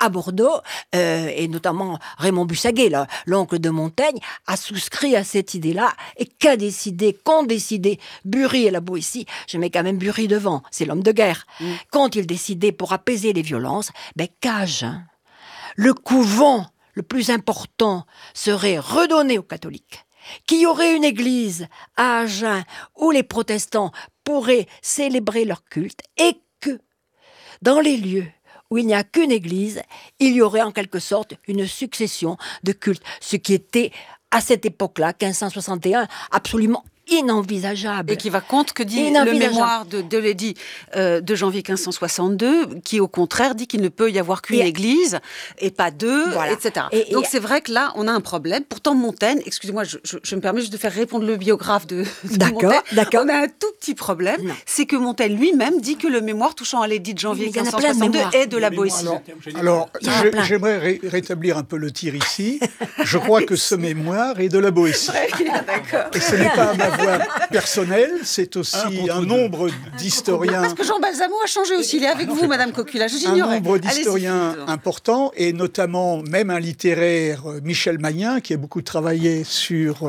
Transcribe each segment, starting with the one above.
à Bordeaux, et notamment Raymond Bussaguet, l'oncle de Montaigne, a souscrit à cette idée-là, et qu'ont décidé Bury et la Boétie, je mets quand même Bury devant, c'est l'homme de guerre, qu'ont-ils décidé pour apaiser les violences? Qu'à Agen, le couvent le plus important serait redonné aux catholiques, qu'il y aurait une église à Agen où les protestants pourraient célébrer leur culte, et que dans les lieux où il n'y a qu'une église, il y aurait en quelque sorte une succession de cultes, ce qui était à cette époque-là, 1561, absolument inenvisageable. Et qui va contre que dit le mémoire de l'édit de janvier 1562, qui au contraire dit qu'il ne peut y avoir qu'une église et pas deux, etc. Donc c'est vrai que là, on a un problème. Pourtant, Montaigne, excusez-moi, je me permets juste de faire répondre le biographe de Montaigne. On a un tout petit problème, c'est que Montaigne lui-même dit que le mémoire touchant à l'édit de janvier 1562 est de la Boétie. Alors j'aimerais rétablir un peu le tir ici. Je crois que ce mémoire est de la Boétie. Et ce n'est pas ma voix personnelle, c'est aussi un nombre d'historiens... Parce que Jean Balsamo a changé aussi, il est avec vous, Madame Cocula, je l'ignorais. Un nombre d'historiens importants, et notamment même un littéraire, Michel Magnin, qui a beaucoup travaillé sur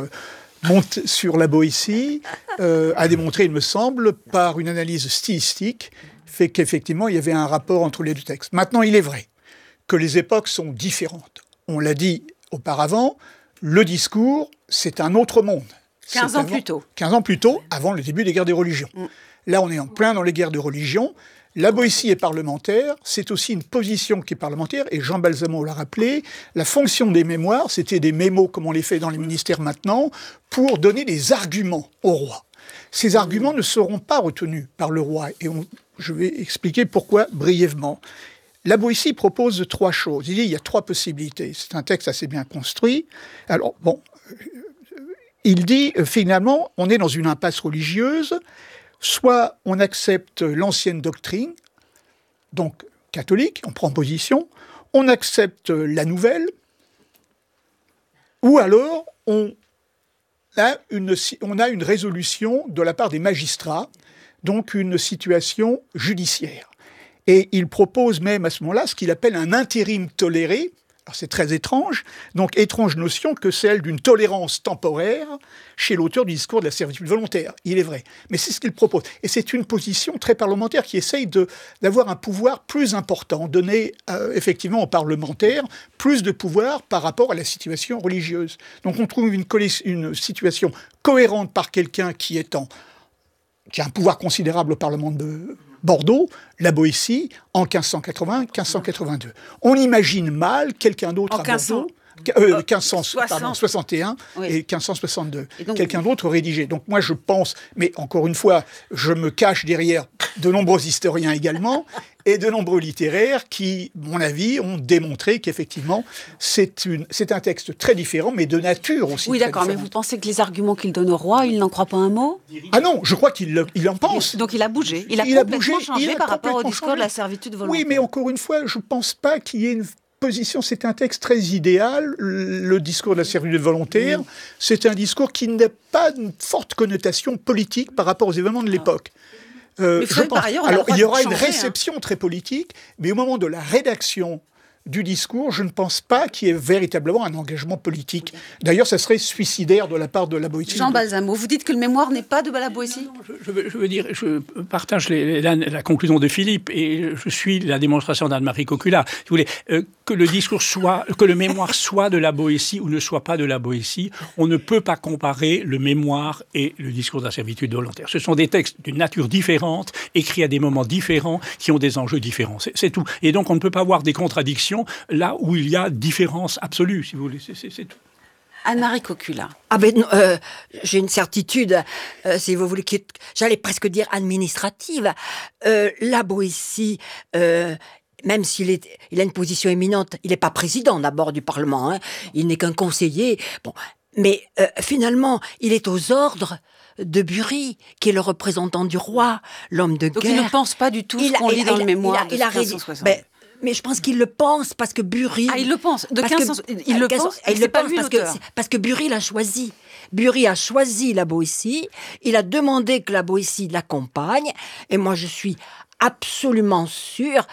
la Boétie, a démontré, il me semble, par une analyse stylistique, fait qu'effectivement, il y avait un rapport entre les deux textes. Maintenant, il est vrai que les époques sont différentes. On l'a dit auparavant, le discours, c'est un autre monde. 15 ans plus tôt. 15 ans plus tôt, avant le début des guerres de religion. Là, on est en plein dans les guerres de religion. La Boétie est parlementaire, c'est aussi une position qui est parlementaire, et Jean Balsamo l'a rappelé, la fonction des mémoires, c'était des mémos, comme on les fait dans les ministères maintenant, pour donner des arguments au roi. Ces arguments ne seront pas retenus par le roi, et je vais expliquer pourquoi brièvement. La Boétie propose 3 choses. Il y a 3 possibilités. C'est un texte assez bien construit. Alors, il dit, finalement, on est dans une impasse religieuse, soit on accepte l'ancienne doctrine, donc catholique, on prend position, on accepte la nouvelle, ou alors on a une résolution de la part des magistrats, donc une situation judiciaire. Et il propose même à ce moment-là ce qu'il appelle un intérim toléré. Alors c'est très étrange, donc étrange notion que celle d'une tolérance temporaire chez l'auteur du discours de la servitude volontaire, il est vrai. Mais c'est ce qu'il propose. Et c'est une position très parlementaire qui essaye d'avoir un pouvoir plus important, donner effectivement aux parlementaires plus de pouvoir par rapport à la situation religieuse. Donc on trouve une situation cohérente par quelqu'un qui a un pouvoir considérable au Parlement de Bordeaux, la Boétie, en 1580-1582. On imagine mal quelqu'un d'autre à Bordeaux... 1561 et 1562. Quelqu'un d'autre rédigé. Donc moi je pense, mais encore une fois, je me cache derrière de nombreux historiens également et de nombreux littéraires qui, à mon avis, ont démontré qu'effectivement c'est un texte très différent, mais de nature aussi. Oui, d'accord, mais vous pensez que les arguments qu'il donne au roi, il n'en croit pas un mot? Ah non, je crois qu'il en pense. Donc il a bougé, il a complètement changé par rapport au discours de la servitude volontaire. Oui, mais encore une fois, je ne pense pas qu'il y ait une position, c'est un texte très idéal, le discours de la servitude volontaire, c'est un discours qui n'a pas une forte connotation politique par rapport aux événements de l'époque. Je pense, alors, il y aura une réception très politique, mais au moment de la rédaction du discours, je ne pense pas qu'il y ait véritablement un engagement politique. D'ailleurs, ça serait suicidaire de la part de la Boétie. Jean Balsamo, vous dites que le mémoire n'est pas de la Boétie? Je veux dire, je partage la conclusion de Philippe et je suis la démonstration d'Anne-Marie Cocula. Si vous voulez, que le mémoire soit de la Boétie ou ne soit pas de la Boétie, on ne peut pas comparer le mémoire et le discours de la servitude volontaire. Ce sont des textes d'une nature différente, écrits à des moments différents, qui ont des enjeux différents. C'est tout. Et donc, on ne peut pas avoir des contradictions là où il y a différence absolue, si vous voulez. C'est tout. Anne-Marie Cocula. J'ai une certitude, si vous voulez, j'allais presque dire administrative. La Boétie... même s'il a une position éminente, il n'est pas président d'abord du Parlement, hein, il n'est qu'un conseiller. Bon, mais finalement, il est aux ordres de Bury, qui est le représentant du roi, l'homme de guerre. Donc il ne pense pas du tout ce qu'on lit dans le mémoire de 1560. Mais je pense qu'il le pense parce que Bury... Ah, il le pense. Il le pense, et c'est pas lui l'auteur. Parce que Bury l'a choisi. Bury a choisi la Boétie, il a demandé que la Boétie l'accompagne, et moi je suis absolument sûre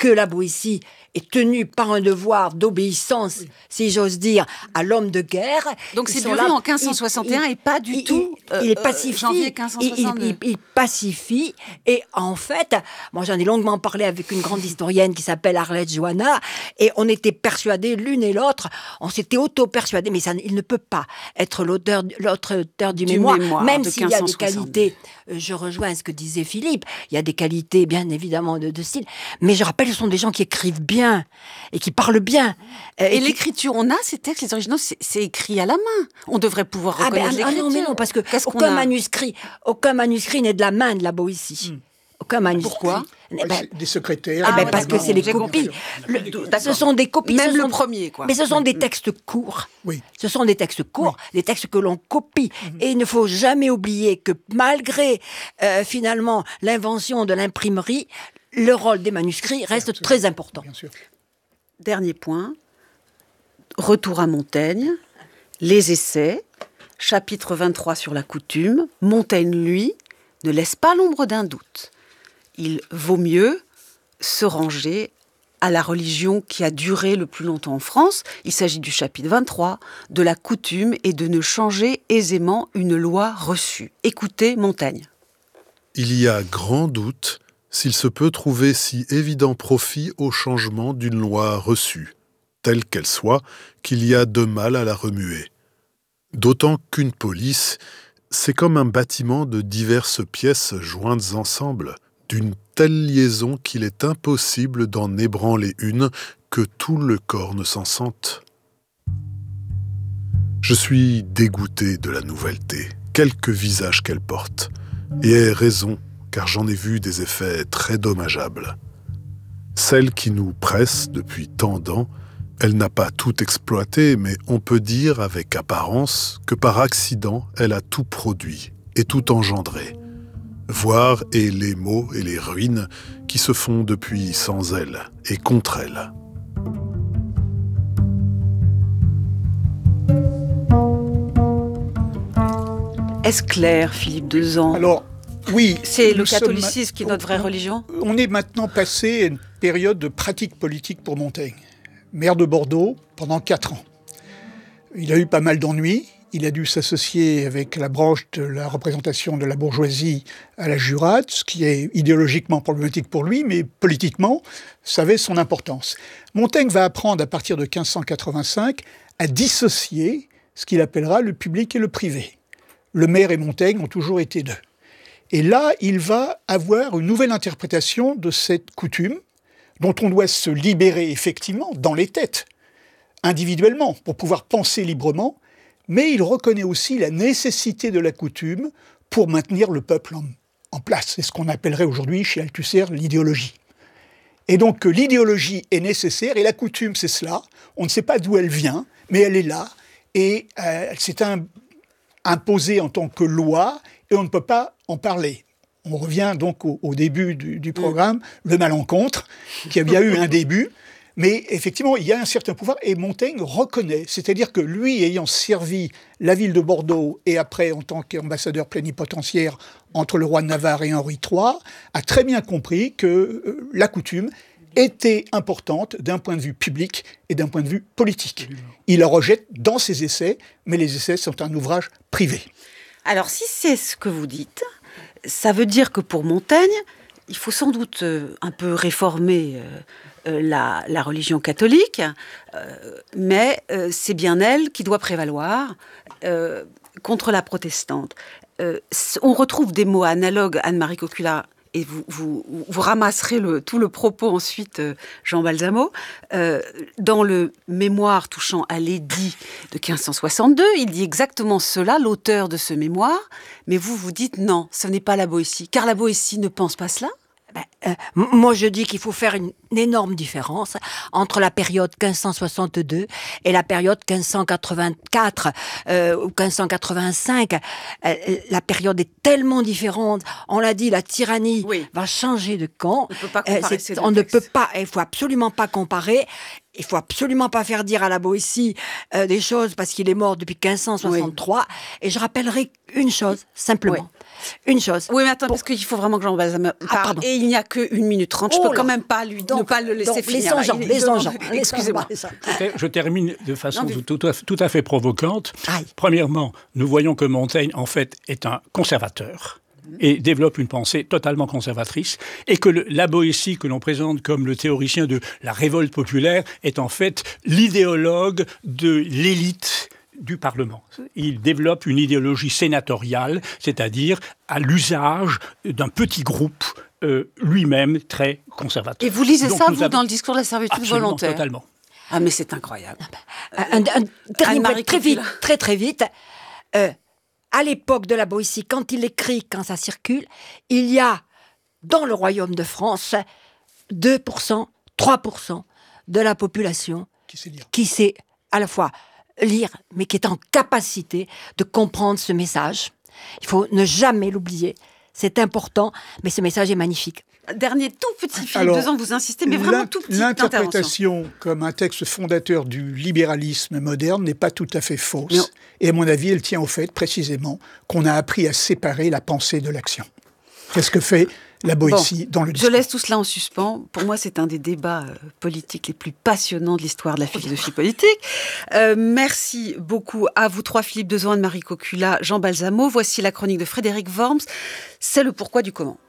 que la Boétie est tenue par un devoir d'obéissance, si j'ose dire, à l'homme de guerre. Donc c'est Bury en 1561 et pas du tout il pacifie, janvier 1562. Il pacifie, et en fait, moi j'en ai longuement parlé avec une grande historienne qui s'appelle Arlette Johanna, et on était persuadés l'une et l'autre, on s'était auto-persuadés, mais il ne peut pas être l'auteur du mémoire, même s'il y a des qualités. Je rejoins ce que disait Philippe, il y a des qualités bien évidemment de style, mais je rappelle, ce sont des gens qui écrivent bien et qui parlent bien. Et l'écriture, on a ces textes, les originaux, c'est écrit à la main. On devrait pouvoir reconnaître l'écriture. Non, mais non, parce que aucun manuscrit n'est de la main de la Boétie. Aucun manuscrit. Pourquoi ? Des secrétaires. Parce que c'est les copies. Ce sont des copies. Même le premier, quoi. Mais ce sont des textes courts. Oui. Ce sont des textes courts, des textes que l'on copie. Et il ne faut jamais oublier que malgré, finalement, l'invention de l'imprimerie, le rôle des manuscrits reste très important. Bien sûr. Dernier point, retour à Montaigne, les essais, chapitre 23 sur la coutume. Montaigne, lui, ne laisse pas l'ombre d'un doute. Il vaut mieux se ranger à la religion qui a duré le plus longtemps en France. Il s'agit du chapitre 23, de la coutume et de ne changer aisément une loi reçue. Écoutez Montaigne. Il y a grand doute s'il se peut trouver si évident profit au changement d'une loi reçue, telle qu'elle soit, qu'il y a de mal à la remuer. D'autant qu'une police, c'est comme un bâtiment de diverses pièces jointes ensemble, d'une telle liaison qu'il est impossible d'en ébranler une, que tout le corps ne s'en sente. Je suis dégoûté de la nouvelleté, quelque visage qu'elle porte, et ai raison, car j'en ai vu des effets très dommageables. Celle qui nous presse depuis tant d'ans, elle n'a pas tout exploité, mais on peut dire avec apparence que par accident, elle a tout produit et tout engendré. Voire et les maux et les ruines qui se font depuis sans elle et contre elle. Est-ce clair, Philippe Dezan ? Alors, oui. C'est le catholicisme qui est notre vraie religion ? On est maintenant passé à une période de pratique politique pour Montaigne. Maire de Bordeaux pendant 4 ans. Il a eu pas mal d'ennuis. Il a dû s'associer avec la branche de la représentation de la bourgeoisie à la Jurate, ce qui est idéologiquement problématique pour lui, mais politiquement, ça avait son importance. Montaigne va apprendre à partir de 1585 à dissocier ce qu'il appellera le public et le privé. Le maire et Montaigne ont toujours été deux. Et là, il va avoir une nouvelle interprétation de cette coutume, dont on doit se libérer effectivement dans les têtes, individuellement, pour pouvoir penser librement, mais il reconnaît aussi la nécessité de la coutume pour maintenir le peuple en place. C'est ce qu'on appellerait aujourd'hui chez Althusser l'idéologie. Et donc l'idéologie est nécessaire, et la coutume c'est cela. On ne sait pas d'où elle vient, mais elle est là, et elle s'est imposée en tant que loi, et on ne peut pas en parler. On revient donc au début du programme, le malencontre, qui a bien eu un début, mais effectivement, il y a un certain pouvoir, et Montaigne reconnaît, c'est-à-dire que lui, ayant servi la ville de Bordeaux, et après en tant qu'ambassadeur plénipotentiaire entre le roi de Navarre et Henri III, a très bien compris que la coutume était importante d'un point de vue public et d'un point de vue politique. Il la rejette dans ses essais, mais les essais sont un ouvrage privé. Alors, si c'est ce que vous dites, ça veut dire que pour Montaigne, il faut sans doute un peu réformer la religion catholique, mais c'est bien elle qui doit prévaloir contre la protestante. On retrouve des mots analogues, Anne-Marie Cocula, et vous ramasserez tout le propos ensuite, Jean Balsamo. Dans le mémoire touchant à l'édit de 1562, il dit exactement cela, l'auteur de ce mémoire, mais vous dites non, ce n'est pas la Boétie, car la Boétie ne pense pas cela. Moi, je dis qu'il faut faire une énorme différence entre la période 1562 et la période 1584 ou 1585. La période est tellement différente. On l'a dit, la tyrannie va changer de camp. On ne peut pas comparer ces deux on ne textes. peut pas. Il faut absolument pas comparer. Il faut absolument pas faire dire à la Boétie des choses parce qu'il est mort depuis 1563. Et je rappellerai une chose simplement. une chose. Oui, mais attends, parce qu'il faut vraiment que Jean Balsamo parle. Et il n'y a que 1 minute 30. Je peux quand même pas ne pas le laisser finir. Les enjeux. Excusez-moi. Je termine de façon tout à fait provocante. Premièrement, nous voyons que Montaigne, en fait, est un conservateur et développe une pensée totalement conservatrice, et que la Boétie que l'on présente comme le théoricien de la révolte populaire est en fait l'idéologue de l'élite du Parlement. Il développe une idéologie sénatoriale, c'est-à-dire à l'usage d'un petit groupe lui-même très conservateur. Et vous lisez ça, vous, dans le discours de la servitude volontaire ? Totalement. Ah, mais c'est incroyable. Un dernier point, très vite. À l'époque de la Boétie, quand il écrit, quand ça circule, il y a dans le royaume de France 2%, 3% de la population qui sait à la fois lire, mais qui est en capacité de comprendre ce message. Il faut ne jamais l'oublier. C'est important, mais ce message est magnifique. Dernier tout petit film, 2 ans, vous insistez, mais vraiment tout petit. L'interprétation comme un texte fondateur du libéralisme moderne n'est pas tout à fait fausse. Non. Et à mon avis, elle tient au fait, précisément, qu'on a appris à séparer la pensée de l'action. Qu'est-ce que fait la Boétie dans le discours? Je laisse tout cela en suspens. Pour moi, c'est un des débats politiques les plus passionnants de l'histoire de la philosophie politique. Merci beaucoup à vous 3, Philippe Dezan, Anne-Marie Cocula, Jean Balsamo. Voici la chronique de Frédéric Worms. C'est le pourquoi du comment.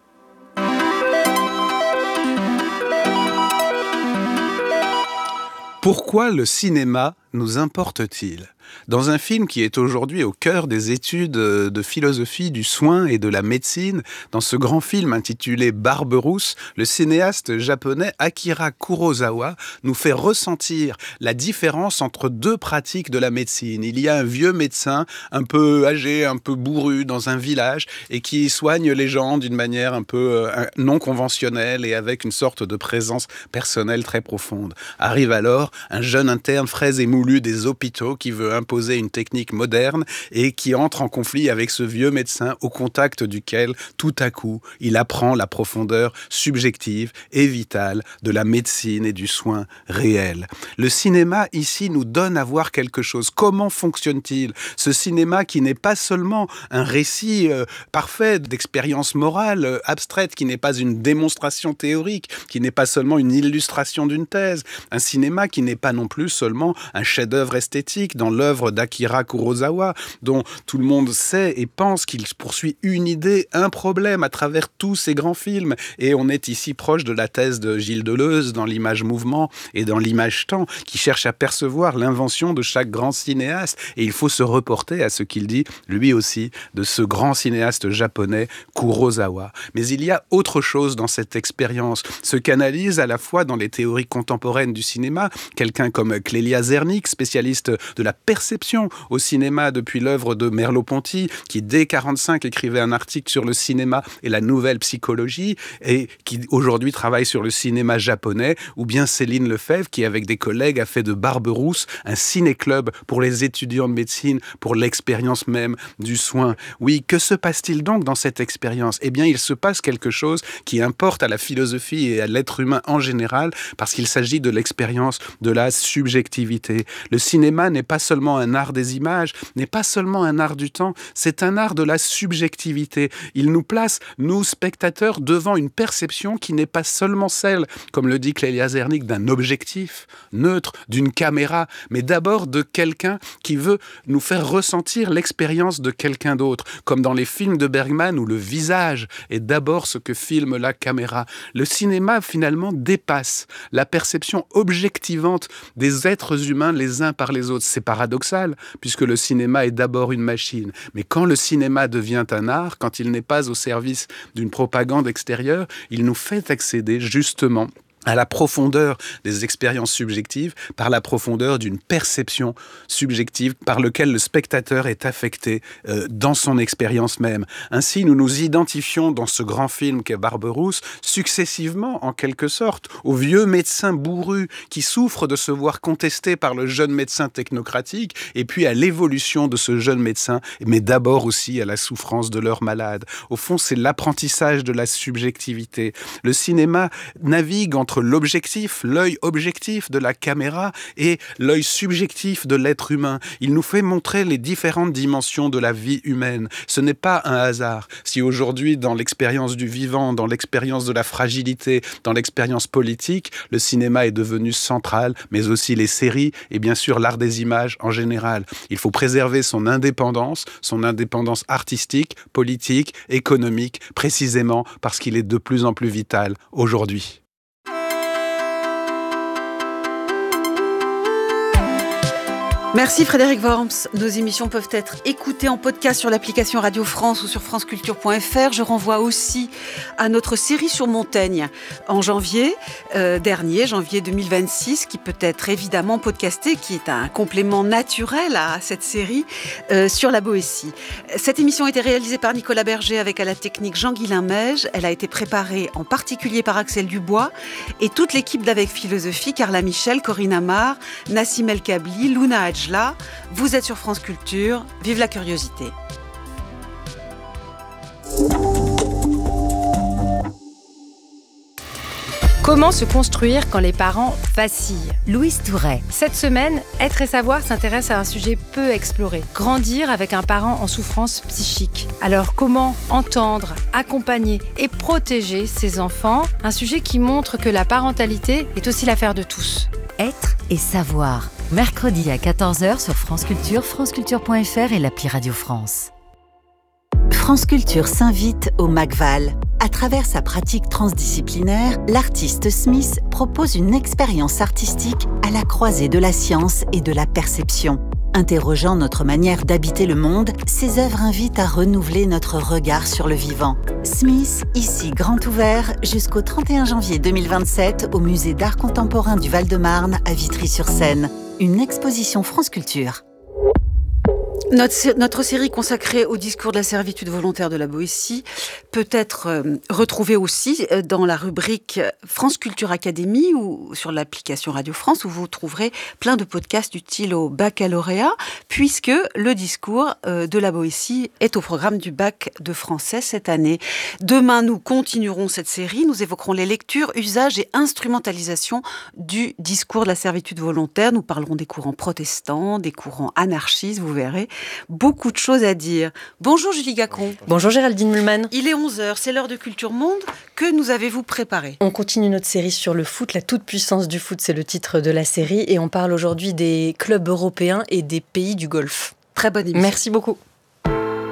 Pourquoi le cinéma nous importe-t-il ? Dans un film qui est aujourd'hui au cœur des études de philosophie du soin et de la médecine, dans ce grand film intitulé Barberousse, le cinéaste japonais Akira Kurosawa nous fait ressentir la différence entre 2 pratiques de la médecine. Il y a un vieux médecin, un peu âgé, un peu bourru, dans un village, et qui soigne les gens d'une manière un peu non conventionnelle et avec une sorte de présence personnelle très profonde. Arrive alors un jeune interne frais et moulu des hôpitaux qui veut imposer une technique moderne et qui entre en conflit avec ce vieux médecin au contact duquel, tout à coup, il apprend la profondeur subjective et vitale de la médecine et du soin réel. Le cinéma, ici, nous donne à voir quelque chose. Comment fonctionne-t-il ? Ce cinéma qui n'est pas seulement un récit parfait d'expérience morale abstraite, qui n'est pas une démonstration théorique, qui n'est pas seulement une illustration d'une thèse. Un cinéma qui n'est pas non plus seulement un chef-d'œuvre esthétique dans l'œuvre d'Akira Kurosawa, dont tout le monde sait et pense qu'il poursuit une idée, un problème à travers tous ces grands films. Et on est ici proche de la thèse de Gilles Deleuze dans l'image-mouvement et dans l'image-temps, qui cherche à percevoir l'invention de chaque grand cinéaste. Et il faut se reporter à ce qu'il dit, lui aussi, de ce grand cinéaste japonais, Kurosawa. Mais il y a autre chose dans cette expérience, ce qu'analyse à la fois dans les théories contemporaines du cinéma, quelqu'un comme Clélia Zernick, spécialiste de la perception au cinéma depuis l'œuvre de Merleau-Ponty, qui dès 1945 écrivait un article sur le cinéma et la nouvelle psychologie, et qui aujourd'hui travaille sur le cinéma japonais, ou bien Céline Lefebvre, qui avec des collègues a fait de Barberousse un ciné-club pour les étudiants de médecine, pour l'expérience même du soin. Oui, que se passe-t-il donc dans cette expérience ? Eh bien, il se passe quelque chose qui importe à la philosophie et à l'être humain en général, parce qu'il s'agit de l'expérience de la subjectivité. Le cinéma n'est pas seulement un art des images, n'est pas seulement un art du temps, c'est un art de la subjectivité. Il nous place, nous, spectateurs, devant une perception qui n'est pas seulement celle, comme le dit Clélia Zernick, d'un objectif neutre, d'une caméra, mais d'abord de quelqu'un qui veut nous faire ressentir l'expérience de quelqu'un d'autre, comme dans les films de Bergman où le visage est d'abord ce que filme la caméra. Le cinéma, finalement, dépasse la perception objectivante des êtres humains les uns par les autres. C'est paradoxal, puisque le cinéma est d'abord une machine. Mais quand le cinéma devient un art, quand il n'est pas au service d'une propagande extérieure, il nous fait accéder justement à la profondeur des expériences subjectives, par la profondeur d'une perception subjective par laquelle le spectateur est affecté dans son expérience même. Ainsi, nous nous identifions dans ce grand film qu'est Barberousse, successivement, en quelque sorte, au vieux médecin bourru qui souffre de se voir contesté par le jeune médecin technocratique, et puis à l'évolution de ce jeune médecin, mais d'abord aussi à la souffrance de leur malade. Au fond, c'est l'apprentissage de la subjectivité. Le cinéma navigue entre entre l'œil objectif de la caméra et l'œil subjectif de l'être humain. Il nous fait montrer les différentes dimensions de la vie humaine. Ce n'est pas un hasard. Si aujourd'hui, dans l'expérience du vivant, dans l'expérience de la fragilité, dans l'expérience politique, le cinéma est devenu central, mais aussi les séries et bien sûr l'art des images en général. Il faut préserver son indépendance artistique, politique, économique, précisément parce qu'il est de plus en plus vital aujourd'hui. Merci Frédéric Worms. Nos émissions peuvent être écoutées en podcast sur l'application Radio France ou sur franceculture.fr. Je renvoie aussi à notre série sur Montaigne en janvier dernier, janvier 2026, qui peut être évidemment podcastée, qui est un complément naturel à cette série sur la Boétie. Cette émission a été réalisée par Nicolas Berger avec à la technique Jean-Guilain Meige. Elle a été préparée en particulier par Axel Dubois et toute l'équipe d'Avec Philosophie, Carla Michel, Corinne Amar, Nassim El Kabli, Luna Hadj. Là, vous êtes sur France Culture, vive la curiosité. Comment se construire quand les parents vacillent ? Louise Touret. Cette semaine, Être et Savoir s'intéresse à un sujet peu exploré. Grandir avec un parent en souffrance psychique. Alors comment entendre, accompagner et protéger ses enfants ? Un sujet qui montre que la parentalité est aussi l'affaire de tous. Être et Savoir. Mercredi à 14h sur France Culture, franceculture.fr et l'appli Radio France. France Culture s'invite au MACVAL. À travers sa pratique transdisciplinaire, l'artiste Smith propose une expérience artistique à la croisée de la science et de la perception. Interrogeant notre manière d'habiter le monde, ses œuvres invitent à renouveler notre regard sur le vivant. Smith, ici grand ouvert, jusqu'au 31 janvier 2027 au Musée d'Art Contemporain du Val-de-Marne à Vitry-sur-Seine. Une exposition France Culture. Notre série consacrée au discours de la servitude volontaire de la Boétie peut être retrouvée aussi dans la rubrique France Culture Académie ou sur l'application Radio France où vous trouverez plein de podcasts utiles au baccalauréat puisque le discours de la Boétie est au programme du bac de français cette année. Demain, nous continuerons cette série. Nous évoquerons les lectures, usages et instrumentalisation du discours de la servitude volontaire. Nous parlerons des courants protestants, des courants anarchistes, vous verrez. Beaucoup de choses à dire. Bonjour Julie Gacon. Bonjour Géraldine Mulman. Il est 11h, c'est l'heure de Culture Monde. Que nous avez-vous préparé ? On continue notre série sur le foot, la toute-puissance du foot, c'est le titre de la série. Et on parle aujourd'hui des clubs européens et des pays du Golfe. Très bonne émission. Merci beaucoup.